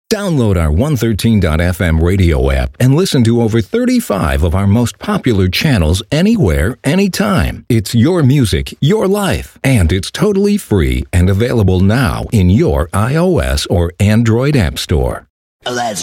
Download our 113.fm radio app and listen to over 35 of our most popular channels anywhere, anytime. It's your music, your life, and it's totally free and available now in your iOS or Android app store. Let's